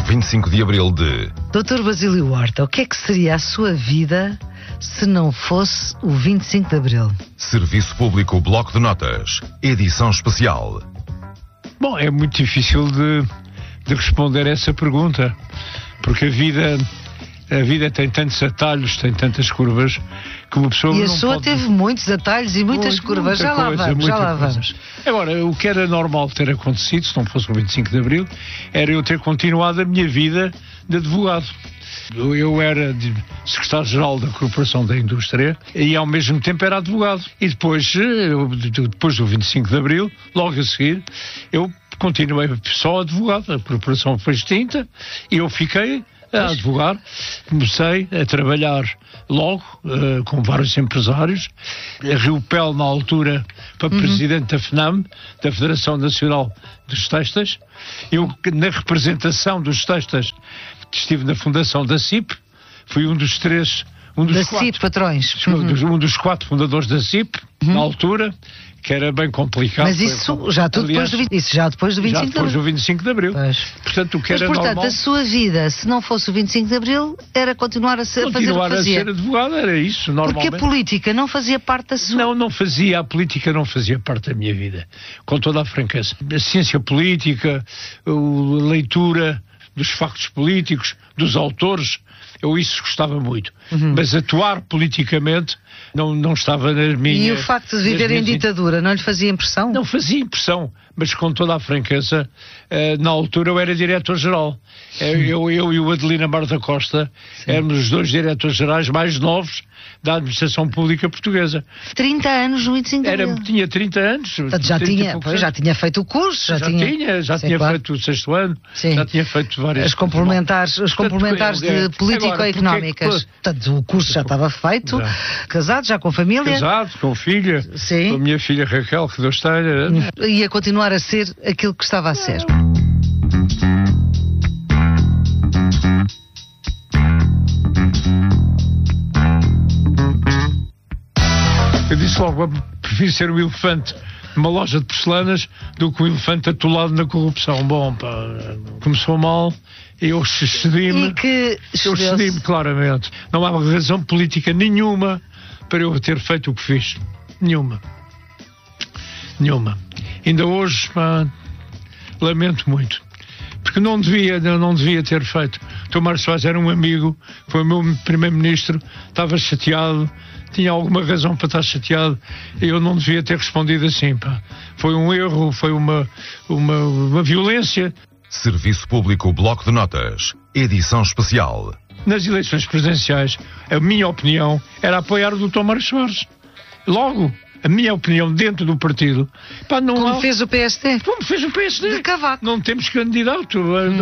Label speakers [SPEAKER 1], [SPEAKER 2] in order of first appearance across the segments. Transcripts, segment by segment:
[SPEAKER 1] 25 de Abril de...
[SPEAKER 2] Dr. Basílio Horta, o que é que seria a sua vida se não fosse o 25 de Abril?
[SPEAKER 1] Serviço Público Bloco de Notas, edição especial.
[SPEAKER 3] Bom, é muito difícil de responder a essa pergunta, porque a vida tem tantos atalhos, tem tantas curvas, que uma pessoa
[SPEAKER 2] e
[SPEAKER 3] não
[SPEAKER 2] a sua
[SPEAKER 3] pode...
[SPEAKER 2] teve muitos atalhos e muitas curvas, já lá vamos.
[SPEAKER 3] Agora, o que era normal ter acontecido, se não fosse o 25 de Abril, era eu ter continuado a minha vida de advogado. Eu era secretário-geral da Corporação da Indústria e ao mesmo tempo era advogado. E depois do 25 de Abril, logo a seguir, eu continuei só advogado. A corporação foi extinta e eu fiquei a advogar. Comecei a trabalhar logo com vários empresários. A Rio Pel, na altura, para presidente da FNAM, da Federação Nacional dos Têxteis. Eu, na representação dos têxteis, estive na fundação da CIP, fui um dos quatro
[SPEAKER 2] CIP, patrões.
[SPEAKER 3] Um dos 4 fundadores da CIP, na altura, que era bem complicado.
[SPEAKER 2] Mas isso já depois do 25
[SPEAKER 3] de Abril.
[SPEAKER 2] Pois.
[SPEAKER 3] Portanto, o que era
[SPEAKER 2] portanto,
[SPEAKER 3] normal...
[SPEAKER 2] a sua vida, se não fosse o 25 de Abril, era continuar a fazer o que fazia.
[SPEAKER 3] Continuar a ser advogado, era isso, normalmente.
[SPEAKER 2] Porque a política não fazia parte da sua...
[SPEAKER 3] Não fazia, a política não fazia parte da minha vida, com toda a franqueza. A ciência política, a leitura dos factos políticos, dos autores, eu isso gostava muito. Mas atuar politicamente não estava nas minhas...
[SPEAKER 2] E o facto de viver em ditadura não lhe fazia impressão?
[SPEAKER 3] Não fazia impressão, mas com toda a franqueza, na altura eu era diretor-geral. Eu e o Adelina Mar da Costa éramos os 2 diretores-gerais mais novos da administração pública portuguesa.
[SPEAKER 2] 30 anos no 25 de Abril.
[SPEAKER 3] Tinha 30 anos.
[SPEAKER 2] Portanto, já tinha feito o curso. Já
[SPEAKER 3] tinha
[SPEAKER 2] claro.
[SPEAKER 3] feito o 6º ano.
[SPEAKER 2] Sim.
[SPEAKER 3] Já tinha feito várias...
[SPEAKER 2] As complementares de político-económicas. Portanto, o curso já estava feito. Casado, já com família.
[SPEAKER 3] Casado, com filha.
[SPEAKER 2] Sim.
[SPEAKER 3] Com a minha filha Raquel, que Deus tenha.
[SPEAKER 2] Ia continuar a ser aquilo que estava a ser.
[SPEAKER 3] Eu disse logo, prefiro ser um elefante numa loja de porcelanas do que um elefante atolado na corrupção. Bom, pá, começou mal e eu cedi-me. Eu cedi-me claramente. Não há razão política nenhuma para eu ter feito o que fiz. Nenhuma. Ainda hoje, pá, lamento muito. Porque não devia ter feito. O Tomás Soares era um amigo, foi o meu primeiro-ministro, estava chateado, tinha alguma razão para estar chateado, e eu não devia ter respondido assim, pá. Foi um erro, foi uma violência.
[SPEAKER 1] Serviço Público Bloco de Notas, edição especial.
[SPEAKER 3] Nas eleições presidenciais, a minha opinião era apoiar o Dr. Mário Soares. Logo, a minha opinião dentro do partido... Pá,
[SPEAKER 2] Como fez o PSD?
[SPEAKER 3] Como fez o PSD?
[SPEAKER 2] De Cavaco.
[SPEAKER 3] Não temos candidato.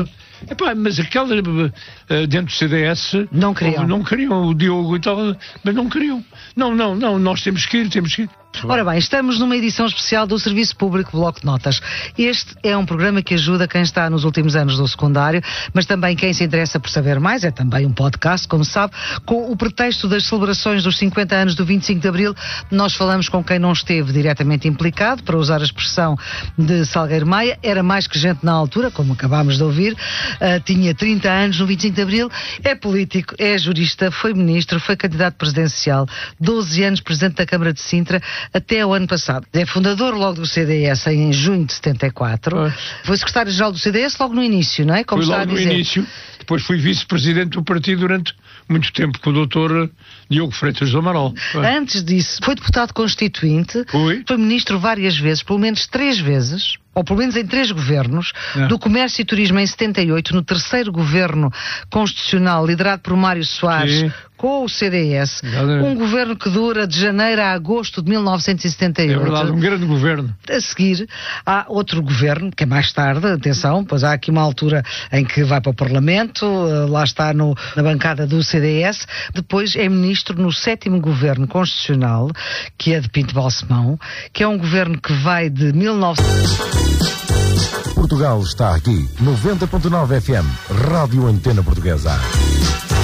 [SPEAKER 3] Mas aquela dentro do CDS...
[SPEAKER 2] Não queriam
[SPEAKER 3] o Diogo e tal, mas não queriam. Não, nós temos que ir.
[SPEAKER 2] Ora bem, estamos numa edição especial do Serviço Público Bloco de Notas. Este é um programa que ajuda quem está nos últimos anos do secundário, mas também quem se interessa por saber mais, é também um podcast, como sabe. Com o pretexto das celebrações dos 50 anos do 25 de Abril, nós falamos com quem não esteve diretamente implicado, para usar a expressão de Salgueiro Maia, era mais que gente na altura, como acabámos de ouvir, tinha 30 anos no 25 de Abril, é político, é jurista, foi ministro, foi candidato presidencial, 12 anos presidente da Câmara de Sintra, até o ano passado. É fundador logo do CDS em junho de 74. Foi secretário-geral do CDS logo no início, não é? Como
[SPEAKER 3] foi logo no início. Depois fui vice-presidente do partido durante muito tempo com o Dr. Diogo Freitas do Amaral.
[SPEAKER 2] Antes disso, foi deputado constituinte. Foi ministro várias vezes, pelo menos 3 vezes. Ou pelo menos em 3 governos, do Comércio e Turismo em 78, no 3º governo constitucional liderado por Mário Soares, com o CDS, um governo que dura de janeiro a agosto de 1978.
[SPEAKER 3] É verdade, um grande governo.
[SPEAKER 2] A seguir, há outro governo, que é mais tarde, atenção, pois há aqui uma altura em que vai para o Parlamento, lá está na bancada do CDS, depois é ministro no 7º governo constitucional, que é de Pinto Balsemão, que é um governo que vai de 1900...
[SPEAKER 4] Portugal está aqui, 90.9 FM, Rádio Antena Portuguesa.